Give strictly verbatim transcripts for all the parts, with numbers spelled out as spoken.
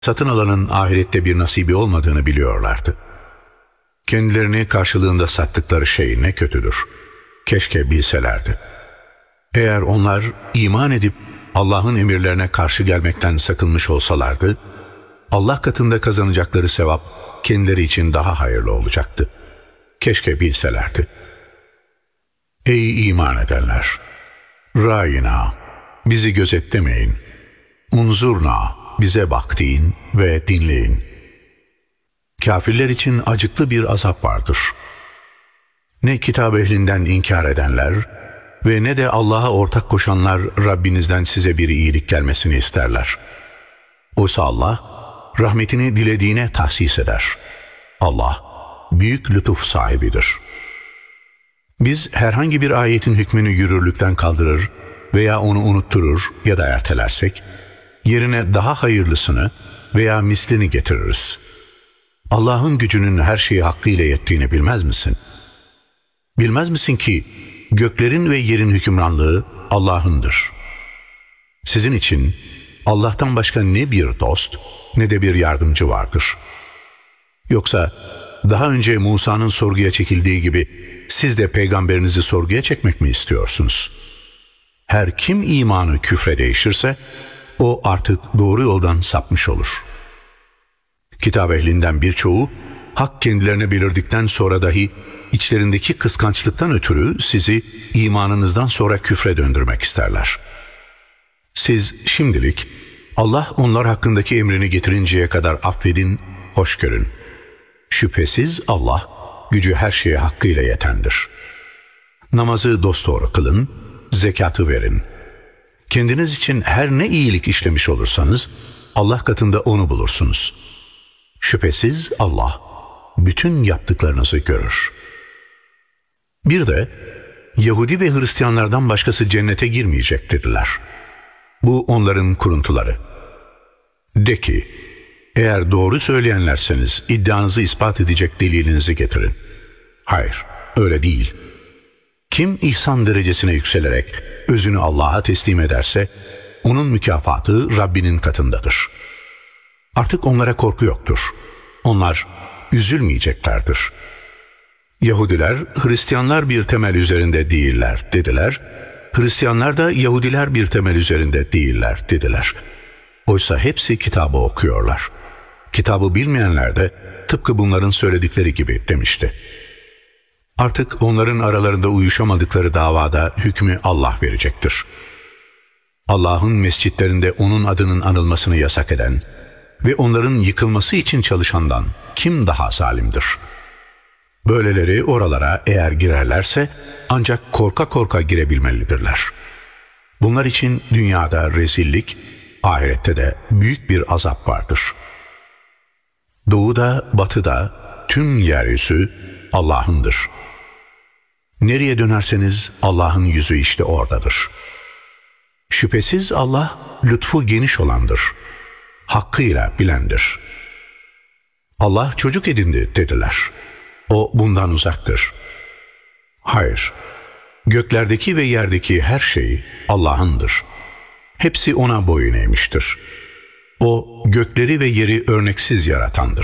satın alanın ahirette bir nasibi olmadığını biliyorlardı. Kendilerini karşılığında sattıkları şey ne kötüdür. Keşke bilselerdi. Eğer onlar iman edip Allah'ın emirlerine karşı gelmekten sakınmış olsalardı, Allah katında kazanacakları sevap kendileri için daha hayırlı olacaktı. Keşke bilselerdi. Ey iman edenler! Râina, bizi gözetlemeyin. Unzurna, bize bak deyin ve dinleyin. Kafirler için acıklı bir azap vardır. Ne kitap ehlinden inkar edenler ve ne de Allah'a ortak koşanlar Rabbinizden size bir iyilik gelmesini isterler. Oysa Allah, rahmetini dilediğine tahsis eder. Allah, büyük lütuf sahibidir. Biz herhangi bir ayetin hükmünü yürürlükten kaldırır veya onu unutturur ya da ertelersek, yerine daha hayırlısını veya mislini getiririz. Allah'ın gücünün her şeyi hakkıyla yettiğini bilmez misin? Bilmez misin ki göklerin ve yerin hükümranlığı Allah'ındır. Sizin için Allah'tan başka ne bir dost ne de bir yardımcı vardır. Yoksa daha önce Musa'nın sorguya çekildiği gibi siz de peygamberinizi sorguya çekmek mi istiyorsunuz? Her kim imanı küfre değişirse o artık doğru yoldan sapmış olur. Kitap ehlinden birçoğu hak kendilerine belirdikten sonra dahi içlerindeki kıskançlıktan ötürü sizi imanınızdan sonra küfre döndürmek isterler. Siz şimdilik Allah onlar hakkındaki emrini getirinceye kadar affedin, hoş görün. Şüphesiz Allah gücü her şeye hakkıyla yetendir. Namazı dosdoğru kılın, zekatı verin. Kendiniz için her ne iyilik işlemiş olursanız Allah katında onu bulursunuz. Şüphesiz Allah bütün yaptıklarınızı görür. Bir de Yahudi ve Hristiyanlardan başkası cennete girmeyecek dediler. Bu onların kuruntuları. De ki, eğer doğru söyleyenlerseniz iddianızı ispat edecek delilinizi getirin. Hayır, öyle değil. Kim ihsan derecesine yükselerek özünü Allah'a teslim ederse, onun mükafatı Rabbinin katındadır. Artık onlara korku yoktur. Onlar üzülmeyeceklerdir. Yahudiler, Hristiyanlar bir temel üzerinde değiller dediler. Hristiyanlar da Yahudiler bir temel üzerinde değiller dediler. Oysa hepsi kitabı okuyorlar. Kitabı bilmeyenler de tıpkı bunların söyledikleri gibi demişti. Artık onların aralarında uyuşamadıkları davada hükmü Allah verecektir. Allah'ın mescitlerinde onun adının anılmasını yasak eden ve onların yıkılması için çalışandan kim daha zalimdir? Böyleleri oralara eğer girerlerse ancak korka korka girebilmelidirler. Bunlar için dünyada rezillik, ahirette de büyük bir azap vardır. Doğuda, batıda tüm yeryüzü Allah'ındır. Nereye dönerseniz Allah'ın yüzü işte oradadır. Şüphesiz Allah lütfu geniş olandır. Hakkıyla bilendir. Allah çocuk edindi dediler. O bundan uzaktır. Hayır, göklerdeki ve yerdeki her şey Allah'ındır. Hepsi ona boyun eğmiştir. O gökleri ve yeri örneksiz yaratandır.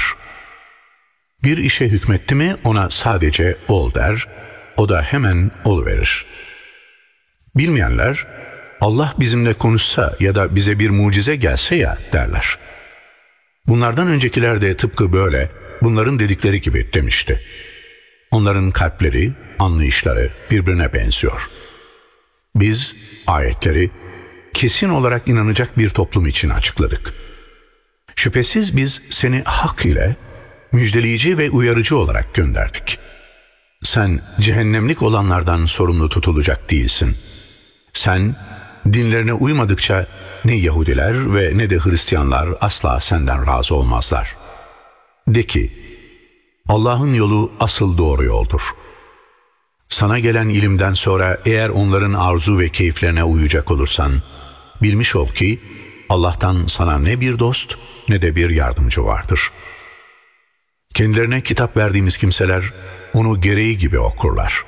Bir işe hükmetti mi ona sadece ol der, o da hemen oluverir. Bilmeyenler, Allah bizimle konuşsa ya da bize bir mucize gelse ya derler. Bunlardan öncekiler de tıpkı böyle, bunların dedikleri gibi demişti. Onların kalpleri, anlayışları birbirine benziyor. Biz ayetleri kesin olarak inanacak bir toplum için açıkladık. Şüphesiz biz seni hak ile müjdeleyici ve uyarıcı olarak gönderdik. Sen cehennemlik olanlardan sorumlu tutulacak değilsin. Sen dinlerine uymadıkça ne Yahudiler ve ne de Hristiyanlar asla senden razı olmazlar. De ki, Allah'ın yolu asıl doğru yoldur. Sana gelen ilimden sonra eğer onların arzu ve keyiflerine uyacak olursan, bilmiş ol ki Allah'tan sana ne bir dost ne de bir yardımcı vardır. Kendilerine kitap verdiğimiz kimseler onu gereği gibi okurlar.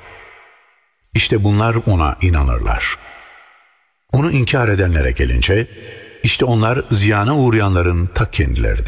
İşte bunlar ona inanırlar. Onu inkar edenlere gelince, İşte onlar ziyana uğrayanların ta kendileridir.